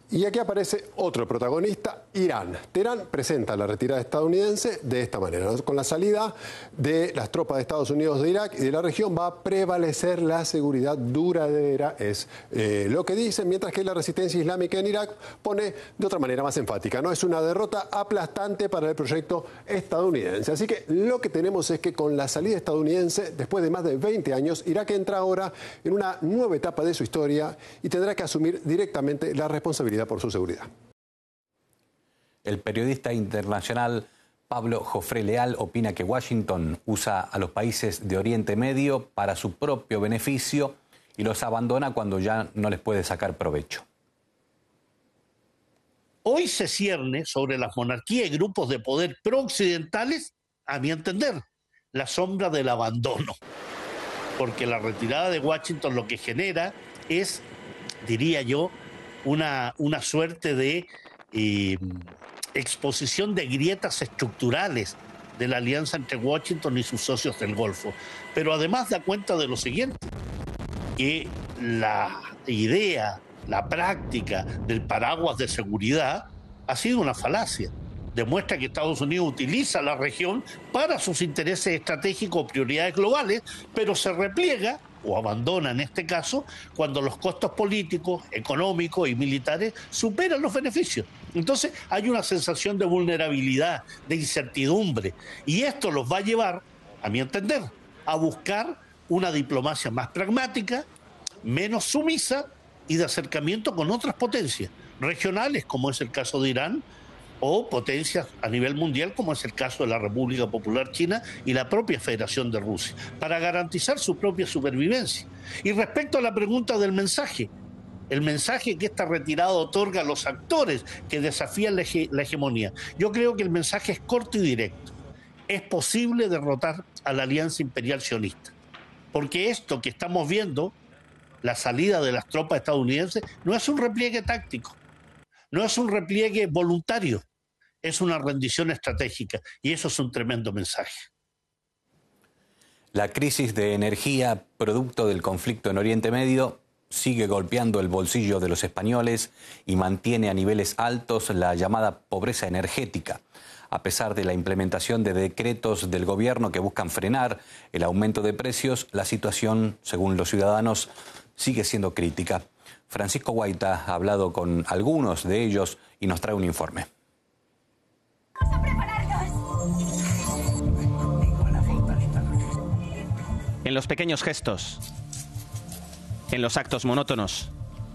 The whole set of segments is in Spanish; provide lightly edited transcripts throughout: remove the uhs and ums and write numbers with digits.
Y aquí aparece otro protagonista, Irán. Teherán presenta la retirada estadounidense de esta manera, ¿no? Con la salida de las tropas de Estados Unidos de Irak y de la región va a prevalecer la seguridad duradera, es lo que dicen, mientras que la resistencia islámica en Irak pone de otra manera más enfática, ¿no? Es una derrota aplastante para el proyecto estadounidense. Así que lo que tenemos es que con la salida estadounidense, después de más de 20 años, Irak entra ahora en una nueva etapa de su historia y tendrá que asumir directamente la responsabilidad por su seguridad. El periodista internacional Pablo Jofré Leal opina que Washington usa a los países de Oriente Medio para su propio beneficio y los abandona cuando ya no les puede sacar provecho. Hoy se cierne sobre las monarquías y grupos de poder pro-occidentales, a mi entender, la sombra del abandono. Porque la retirada de Washington lo que genera es, diría yo, una suerte de exposición de grietas estructurales de la alianza entre Washington y sus socios del Golfo. Pero además da cuenta de lo siguiente, que la idea, la práctica del paraguas de seguridad ha sido una falacia. Demuestra que Estados Unidos utiliza la región para sus intereses estratégicos o prioridades globales, pero se repliega o abandona en este caso cuando los costos políticos, económicos y militares superan los beneficios. Entonces hay una sensación de vulnerabilidad, de incertidumbre, y esto los va a llevar, a mi entender, a buscar una diplomacia más pragmática, menos sumisa y de acercamiento con otras potencias regionales, como es el caso de Irán, o potencias a nivel mundial, como es el caso de la República Popular China y la propia Federación de Rusia, para garantizar su propia supervivencia. Y respecto a la pregunta del mensaje, el mensaje que esta retirada otorga a los actores que desafían la hegemonía, yo creo que el mensaje es corto y directo. Es posible derrotar a la alianza imperial sionista, porque esto que estamos viendo, la salida de las tropas estadounidenses, no es un repliegue táctico, no es un repliegue voluntario, es una rendición estratégica, y eso es un tremendo mensaje. La crisis de energía producto del conflicto en Oriente Medio sigue golpeando el bolsillo de los españoles y mantiene a niveles altos la llamada pobreza energética. A pesar de la implementación de decretos del gobierno que buscan frenar el aumento de precios, la situación, según los ciudadanos, sigue siendo crítica. Francisco Guaita ha hablado con algunos de ellos y nos trae un informe. En los pequeños gestos, en los actos monótonos,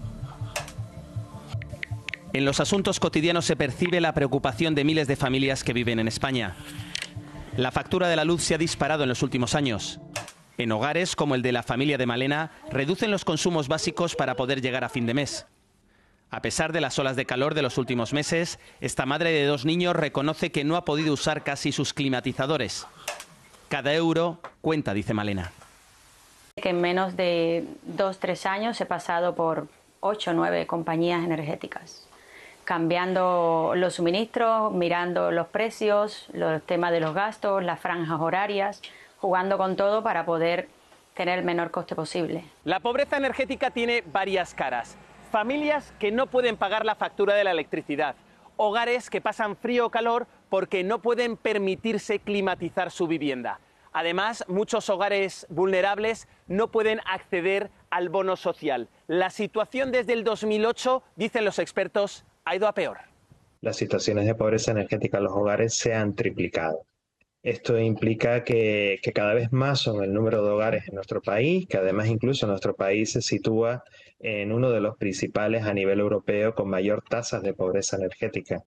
en los asuntos cotidianos se percibe la preocupación de miles de familias que viven en España. La factura de la luz se ha disparado en los últimos años. En hogares como el de la familia de Malena, reducen los consumos básicos para poder llegar a fin de mes. A pesar de las olas de calor de los últimos meses, esta madre de 2 niños reconoce que no ha podido usar casi sus climatizadores. Cada euro cuenta, dice Malena. Que en menos de 2-3 años he pasado por 8 o 9 compañías energéticas, cambiando los suministros, mirando los precios, los temas de los gastos, las franjas horarias, jugando con todo para poder tener el menor coste posible. La pobreza energética tiene varias caras. Familias que no pueden pagar la factura de la electricidad. Hogares que pasan frío o calor porque no pueden permitirse climatizar su vivienda. Además, muchos hogares vulnerables no pueden acceder al bono social. La situación desde el 2008, dicen los expertos, ha ido a peor. Las situaciones de pobreza energética en los hogares se han triplicado. Esto implica que cada vez más son el número de hogares en nuestro país, que además incluso nuestro país se sitúa en uno de los principales a nivel europeo con mayor tasas de pobreza energética.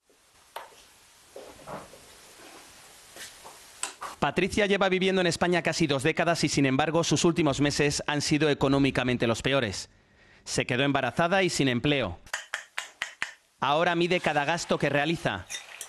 Patricia lleva viviendo en España casi 2 décadas y, sin embargo, sus últimos meses han sido económicamente los peores. Se quedó embarazada y sin empleo. Ahora mide cada gasto que realiza.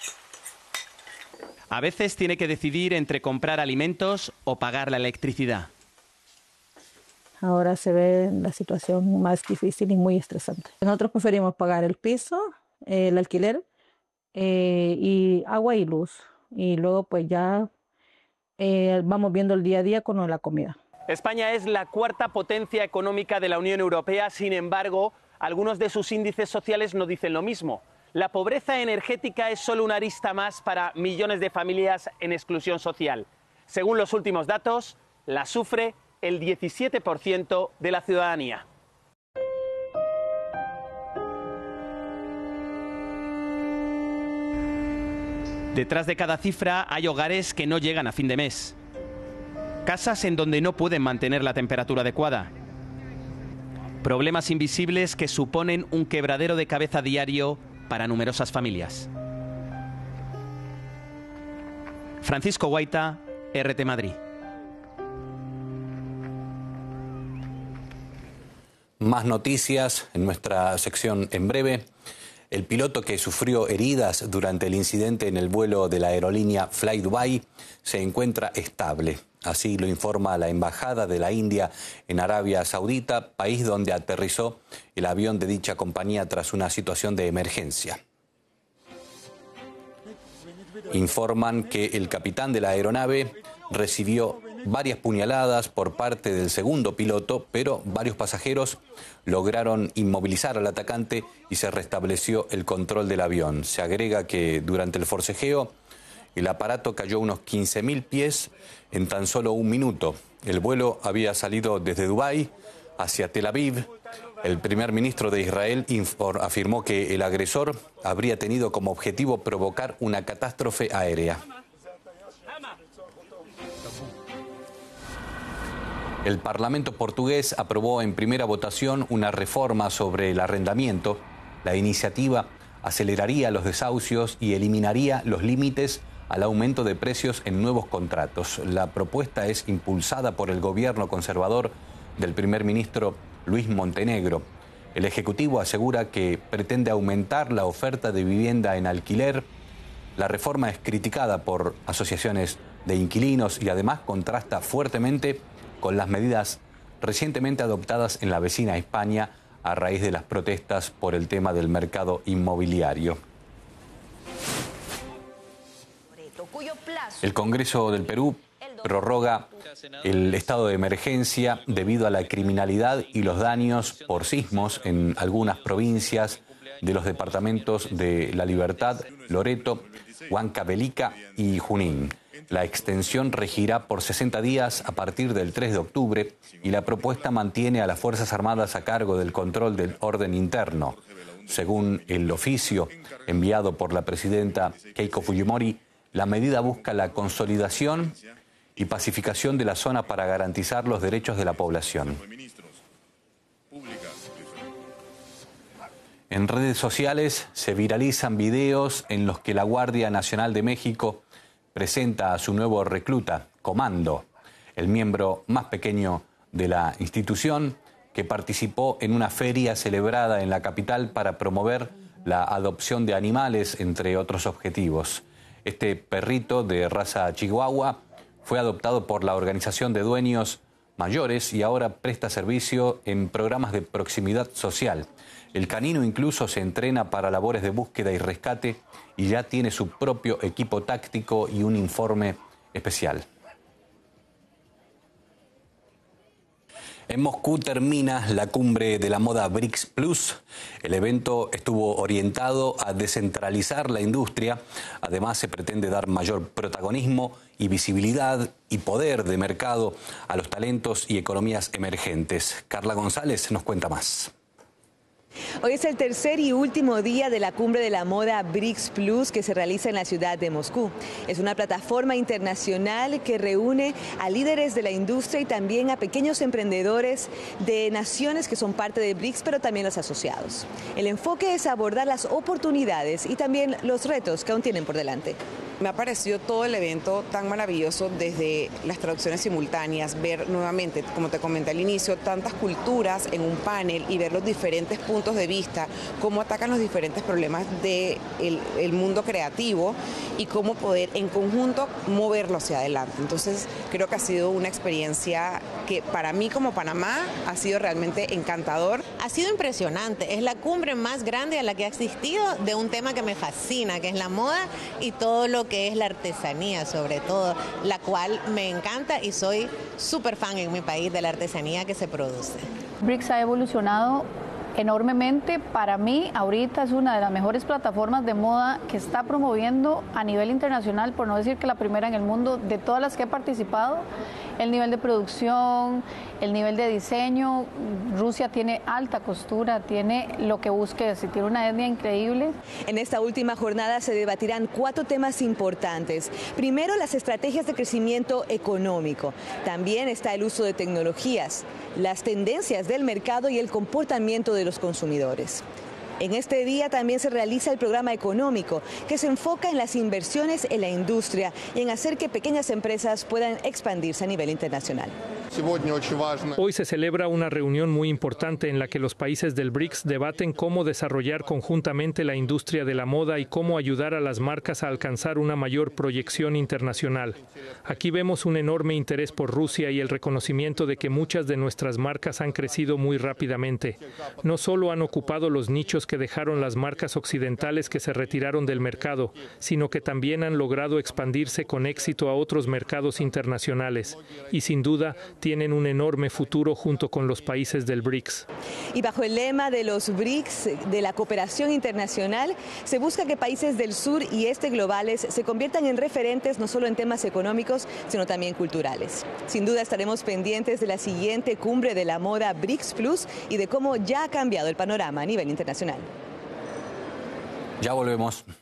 A veces tiene que decidir entre comprar alimentos o pagar la electricidad. Ahora se ve la situación más difícil y muy estresante. Nosotros preferimos pagar el piso, el alquiler y agua y luz. Y luego pues ya vamos viendo el día a día con la comida. España es la 4ª potencia económica de la Unión Europea, sin embargo, algunos de sus índices sociales no dicen lo mismo. La pobreza energética es solo una arista más para millones de familias en exclusión social. Según los últimos datos, la sufre el 17% de la ciudadanía. Detrás de cada cifra hay hogares que no llegan a fin de mes. Casas en donde no pueden mantener la temperatura adecuada. Problemas invisibles que suponen un quebradero de cabeza diario para numerosas familias. Francisco Guaita, RT Madrid. Más noticias en nuestra sección en breve. El piloto que sufrió heridas durante el incidente en el vuelo de la aerolínea Fly Dubai se encuentra estable. Así lo informa la Embajada de la India en Arabia Saudita, país donde aterrizó el avión de dicha compañía tras una situación de emergencia. Informan que el capitán de la aeronave recibió varias puñaladas por parte del segundo piloto, pero varios pasajeros lograron inmovilizar al atacante y se restableció el control del avión. Se agrega que durante el forcejeo el aparato cayó a unos 15.000 pies en tan solo un minuto. El vuelo había salido desde Dubái hacia Tel Aviv. El primer ministro de Israel afirmó que el agresor habría tenido como objetivo provocar una catástrofe aérea. El Parlamento portugués aprobó en primera votación una reforma sobre el arrendamiento. La iniciativa aceleraría los desahucios y eliminaría los límites al aumento de precios en nuevos contratos. La propuesta es impulsada por el gobierno conservador del primer ministro Luis Montenegro. El Ejecutivo asegura que pretende aumentar la oferta de vivienda en alquiler. La reforma es criticada por asociaciones de inquilinos y además contrasta fuertemente con las medidas recientemente adoptadas en la vecina España a raíz de las protestas por el tema del mercado inmobiliario. El Congreso del Perú prorroga el estado de emergencia debido a la criminalidad y los daños por sismos en algunas provincias de los departamentos de La Libertad, Loreto, Huancavelica y Junín. La extensión regirá por 60 días a partir del 3 de octubre y la propuesta mantiene a las Fuerzas Armadas a cargo del control del orden interno. Según el oficio enviado por la presidenta Keiko Fujimori, la medida busca la consolidación y pacificación de la zona para garantizar los derechos de la población. En redes sociales se viralizan videos en los que la Guardia Nacional de México presenta a su nuevo recluta, Comando, el miembro más pequeño de la institución, que participó en una feria celebrada en la capital para promover la adopción de animales, entre otros objetivos. Este perrito de raza chihuahua fue adoptado por la Organización de Dueños Mayores y ahora presta servicio en programas de proximidad social. El canino incluso se entrena para labores de búsqueda y rescate y ya tiene su propio equipo táctico y un informe especial. En Moscú termina la cumbre de la moda BRICS Plus. El evento estuvo orientado a descentralizar la industria. Además, se pretende dar mayor protagonismo y visibilidad y poder de mercado a los talentos y economías emergentes. Carla González nos cuenta más. Hoy es el tercer y último día de la cumbre de la moda BRICS Plus que se realiza en la ciudad de Moscú. Es una plataforma internacional que reúne a líderes de la industria y también a pequeños emprendedores de naciones que son parte de BRICS, pero también los asociados. El enfoque es abordar las oportunidades y también los retos que aún tienen por delante. Me ha parecido todo el evento tan maravilloso, desde las traducciones simultáneas, ver nuevamente, como te comenté al inicio, tantas culturas en un panel y ver los diferentes puntos de vista, cómo atacan los diferentes problemas del mundo creativo y cómo poder en conjunto moverlo hacia adelante. Entonces creo que ha sido una experiencia que para mí como Panamá ha sido realmente encantador. Ha sido impresionante, es la cumbre más grande a la que ha existido de un tema que me fascina, que es la moda y todo lo que es la artesanía sobre todo, la cual me encanta y soy súper fan en mi país de la artesanía que se produce. BRICS ha evolucionado enormemente. Para mí, ahorita es una de las mejores plataformas de moda que está promoviendo a nivel internacional, por no decir que la primera en el mundo, de todas las que he participado. El nivel de producción, el nivel de diseño. Rusia tiene alta costura, tiene lo que busques y tiene una etnia increíble. En esta última jornada se debatirán 4 temas importantes. Primero, las estrategias de crecimiento económico. También está el uso de tecnologías, las tendencias del mercado y el comportamiento de los consumidores. En este día también se realiza el programa económico, que se enfoca en las inversiones en la industria y en hacer que pequeñas empresas puedan expandirse a nivel internacional. Hoy se celebra una reunión muy importante en la que los países del BRICS debaten cómo desarrollar conjuntamente la industria de la moda y cómo ayudar a las marcas a alcanzar una mayor proyección internacional. Aquí vemos un enorme interés por Rusia y el reconocimiento de que muchas de nuestras marcas han crecido muy rápidamente. No solo han ocupado los nichos que dejaron las marcas occidentales que se retiraron del mercado, sino que también han logrado expandirse con éxito a otros mercados internacionales. Y sin duda, tienen un enorme futuro junto con los países del BRICS. Y bajo el lema de los BRICS, de la cooperación internacional, se busca que países del sur y este globales se conviertan en referentes no solo en temas económicos, sino también culturales. Sin duda estaremos pendientes de la siguiente cumbre de la moda BRICS Plus y de cómo ya ha cambiado el panorama a nivel internacional. Ya volvemos.